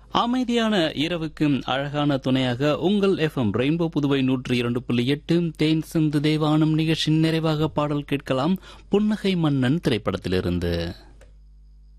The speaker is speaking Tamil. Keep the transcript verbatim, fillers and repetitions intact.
அமைதியான இரவுக்கு அழகான துணையாக உங்கள் எஃப்எம் ரெயின்போ புதுவை நூற்றி இரண்டு புள்ளி எட்டு தேன் சிந்து தேவானம் நிகழ்ச்சியின் நிறைவாக பாடல் கேட்கலாம். புன்னகை மன்னன் திரைப்படத்திலிருந்து.